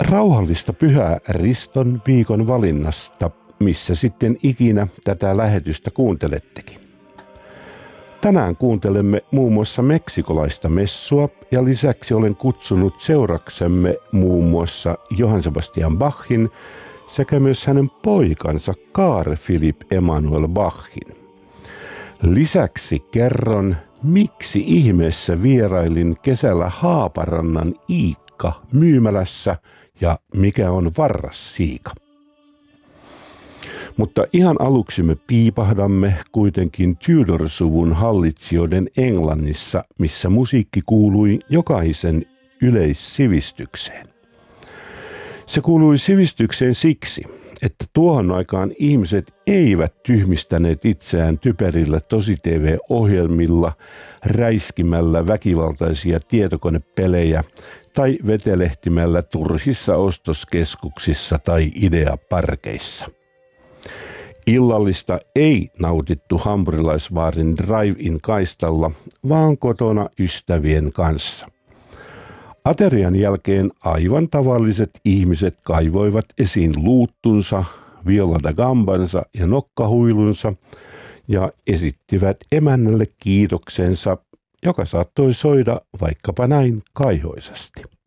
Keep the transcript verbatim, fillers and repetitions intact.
Rauhallista pyhää Riston viikon valinnasta, missä sitten ikinä tätä lähetystä kuuntelettekin. Tänään kuuntelemme muun muassa meksikolaista messua ja lisäksi olen kutsunut seuraksemme muun muassa Johann Sebastian Bachin sekä myös hänen poikansa Carl Philipp Emanuel Bachin. Lisäksi kerron, miksi ihmeessä vierailin kesällä Haaparannan Iikka myymälässä ja mikä on varrassiika. Mutta ihan aluksi me piipahdamme kuitenkin Tudor-suvun hallitsijoiden Englannissa, missä musiikki kuului jokaisen yleissivistykseen. Se kuului sivistykseen siksi, että tuohon aikaan ihmiset eivät tyhmistäneet itseään typerillä tosi-T V-ohjelmilla, räiskimällä väkivaltaisia tietokonepelejä tai vetelehtimällä turhissa ostoskeskuksissa tai ideaparkeissa. Illallista ei nautittu hampurilaisbaarin drive-in kaistalla, vaan kotona ystävien kanssa. Aterian jälkeen aivan tavalliset ihmiset kaivoivat esiin luuttunsa, viola da gambansa ja nokkahuilunsa ja esittivät emännälle kiitoksensa, joka saattoi soida vaikkapa näin kaihoisasti.